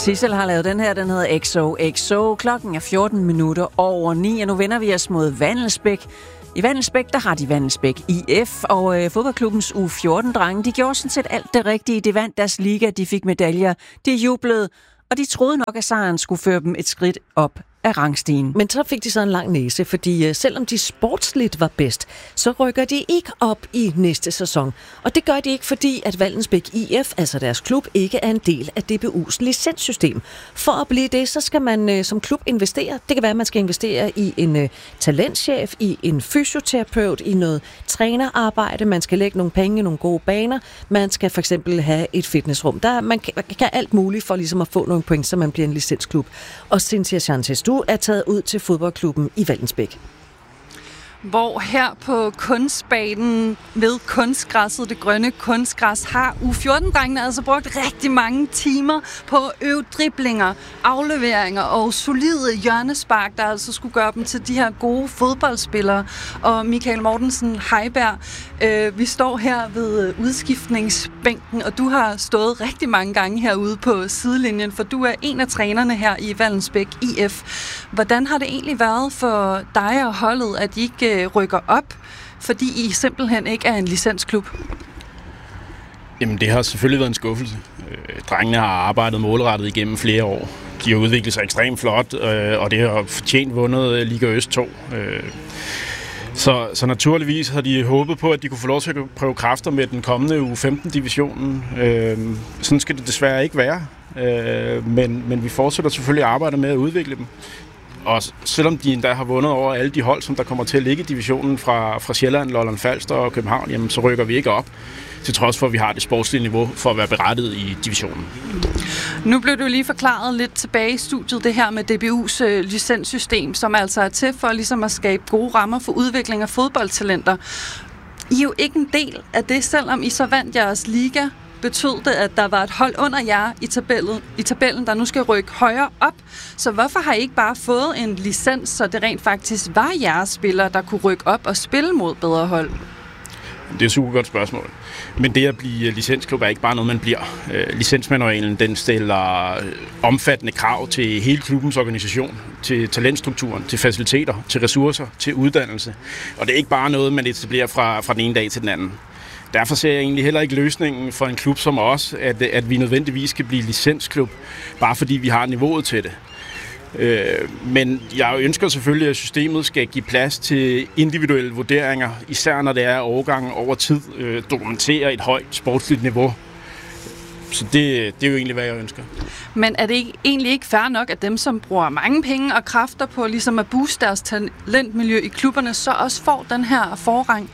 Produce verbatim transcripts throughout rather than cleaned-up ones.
Sissel har lavet den her, den hedder X O X O. Klokken er fjorten minutter over ni, og nu vender vi os mod Vandelsbæk. I Vandelsbæk, der har de Vandelsbæk I F, og øh, fodboldklubbens U fjorten-drenge, de gjorde sådan set alt det rigtige. De vandt deres liga, de fik medaljer, de jublede, og de troede nok, at sejren skulle føre dem et skridt op af rangstigen. Men så fik de så en lang næse, fordi selvom de sportsligt var bedst, så rykker de ikke op i næste sæson. Og det gør de ikke, fordi at Vandelsbæk I F, altså deres klub, ikke er en del af D B U's licenssystem. For at blive det, så skal man øh, som klub investere. Det kan være, at man skal investere i en øh, talentchef, i en fysioterapeut, i noget trænerarbejde. Man skal lægge nogle penge i nogle gode baner. Man skal for eksempel have et fitnessrum. Der, man, kan, man kan alt muligt for ligesom at få nogle point, så man bliver en licensklub. Og Cynthia Chantes, du er taget ud til fodboldklubben i Vandelsbæk. Hvor her på kunstbanen ved kunstgræsset, det grønne kunstgræs, har U fjorten-drengene altså brugt rigtig mange timer på at øve driblinger, afleveringer og solide hjørnespark, der altså skulle gøre dem til de her gode fodboldspillere. Og Michael Mortensen Heiberg, øh, vi står her ved udskiftningsbænken, og du har stået rigtig mange gange herude på sidelinjen, for du er en af trænerne her i Vandelsbæk I F. Hvordan har det egentlig været for dig og holdet, at I ikke rykker op, fordi I simpelthen ikke er en licensklub? Jamen, det har selvfølgelig været en skuffelse. Drengene har arbejdet målrettet igennem flere år. De har udviklet sig ekstremt flot, og det har fortjent vundet Liga Øst to. Så, så naturligvis har de håbet på, at de kunne få lov til at prøve kræfter med den kommende U femten-divisionen. Sådan skal det desværre ikke være, men, men vi fortsætter selvfølgelig at arbejde med at udvikle dem. Og selvom de endda har vundet over alle de hold, som der kommer til at ligge i divisionen fra, fra Sjælland, Lolland Falster og København, jamen, så rykker vi ikke op, til trods for, at vi har det sportslige niveau for at være berettiget i divisionen. Nu blev du lige forklaret lidt tilbage i studiet, det her med D B U's øh, licenssystem, som altså er til for ligesom at skabe gode rammer for udvikling af fodboldtalenter. I er jo ikke en del af det, selvom I så vandt jeres liga. Betød det, at der var et hold under jer i tabellen, i tabellen, der nu skal rykke højere op. Så hvorfor har I ikke bare fået en licens, så det rent faktisk var jeres spillere, der kunne rykke op og spille mod bedre hold? Det er et super godt spørgsmål. Men det at blive licensklub er ikke bare noget, man bliver. Licensmanualen, den stiller omfattende krav til hele klubbens organisation, til talentstrukturen, til faciliteter, til ressourcer, til uddannelse. Og det er ikke bare noget, man etablerer fra, fra den ene dag til den anden. Derfor ser jeg egentlig heller ikke løsningen for en klub som os, at, at vi nødvendigvis skal blive licensklub, bare fordi vi har niveauet til det. Øh, men jeg ønsker selvfølgelig, at systemet skal give plads til individuelle vurderinger, især når det er overgangen over tid, øh, dokumenterer et højt sportsligt niveau. Så det, det er jo egentlig, hvad jeg ønsker. Men er det ikke, egentlig ikke fair nok, at dem, som bruger mange penge og kræfter på ligesom at booste deres talentmiljø i klubberne, så også får den her forrang?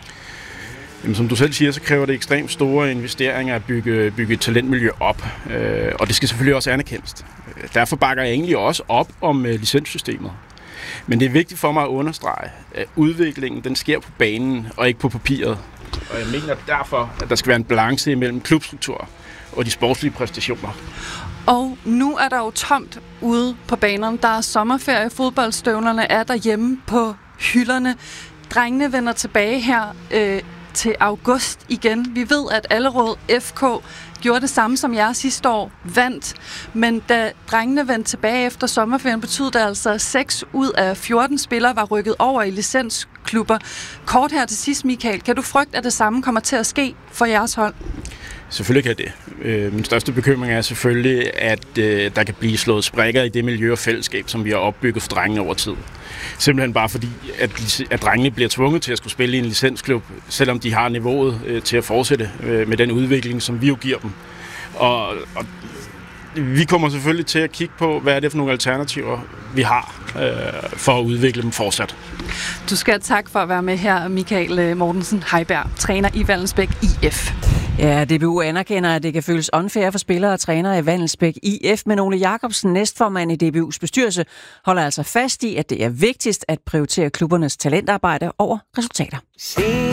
Jamen, som du selv siger, så kræver det ekstremt store investeringer at bygge, bygge et talentmiljø op, øh, og det skal selvfølgelig også anerkendes. Derfor bakker jeg egentlig også op om øh, licenssystemet. Men det er vigtigt for mig at understrege, at udviklingen den sker på banen og ikke på papiret. Og jeg mener derfor, at der skal være en balance imellem klubstruktur og de sportslige præstationer. Og nu er der jo tomt ude på banerne. Der er sommerferie, fodboldstøvlerne er derhjemme på hylderne. Drengene vender tilbage her øh, til august igen. Vi ved, at Allerød F K gjorde det samme som jeg sidste år, vandt. Men da drengene vendte tilbage efter sommerferien, betød det altså, at seks ud af fjorten spillere var rykket over i licensklubber. Kort her til sidst, Michael. Kan du frygte, at det samme kommer til at ske for jeres hold? Selvfølgelig kan det. Min største bekymring er selvfølgelig, at der kan blive slået sprækker i det miljø og fællesskab, som vi har opbygget for drengene over tid. Simpelthen bare fordi, at, at drengene bliver tvunget til at skulle spille i en licensklub, selvom de har niveauet øh, til at fortsætte øh, med den udvikling, som vi jo giver dem. Og, og vi kommer selvfølgelig til at kigge på, hvad er det for nogle alternativer, vi har øh, for at udvikle dem fortsat. Du skal have tak for at være med her, Michael Mortensen Heiberg, træner i Vandelsbæk I F. Ja, D B U anerkender, at det kan føles unfair for spillere og trænere i Vandelsbæk I F, men Ole Jacobsen, næstformand i D B U's bestyrelse, holder altså fast i, at det er vigtigst at prioritere klubbernes talentarbejde over resultater.